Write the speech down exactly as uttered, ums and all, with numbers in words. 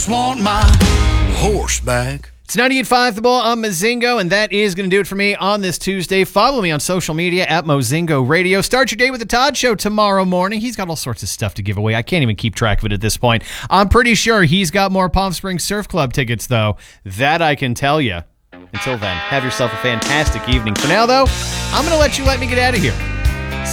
just want my horse back. It's ninety-eight point five The Bull on Mozingo, and that is going to do it for me on this Tuesday. Follow me on social media at Mozingo Radio. Start your day with the Todd Show tomorrow morning. He's got all sorts of stuff to give away. I can't even keep track of it at this point. I'm pretty sure he's got more Palm Springs Surf Club tickets, though. That I can tell you. Until then, have yourself a fantastic evening. For now, though, I'm going to let you let me get out of here.